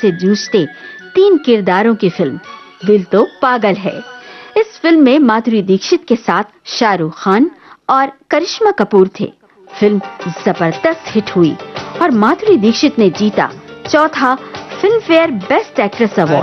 से जूझते 3 किरदारों की फिल्म दिल तो पागल है। इस फिल्म में माधुरी दीक्षित के साथ शाहरुख खान और करिश्मा कपूर थे। फिल्म जबरदस्त हिट हुई और माधुरी दीक्षित ने जीता चौथा film fair best actress award.